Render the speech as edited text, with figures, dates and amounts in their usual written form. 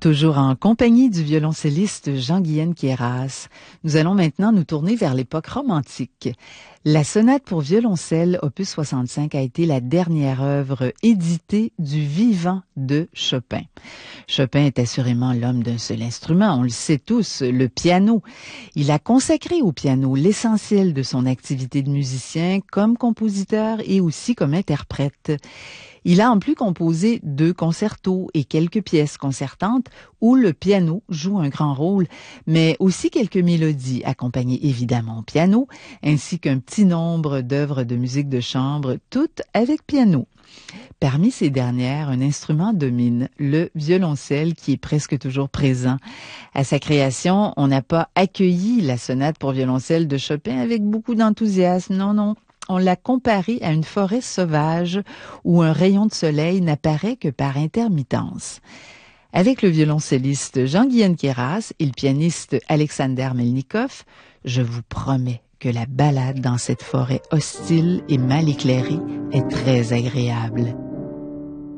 Toujours en compagnie du violoncelliste Jean-Guyen Queyras, nous allons maintenant nous tourner vers l'époque romantique. La sonate pour violoncelle, opus 65, a été la dernière œuvre éditée du vivant de Chopin. Chopin est assurément l'homme d'un seul instrument, on le sait tous, le piano. Il a consacré au piano l'essentiel de son activité de musicien comme compositeur et aussi comme interprète. Il a en plus composé 2 concertos et quelques pièces concertantes où le piano joue un grand rôle, mais aussi quelques mélodies accompagnées évidemment au piano, ainsi qu'un petit nombre d'œuvres de musique de chambre, toutes avec piano. Parmi ces dernières, un instrument domine, le violoncelle, qui est presque toujours présent. À sa création, on n'a pas accueilli la sonate pour violoncelle de Chopin avec beaucoup d'enthousiasme, non. On l'a comparé à une forêt sauvage où un rayon de soleil n'apparaît que par intermittence. Avec le violoncelliste Jean-Guyen Queyras et le pianiste Alexander Melnikov, je vous promets que la balade dans cette forêt hostile et mal éclairée est très agréable.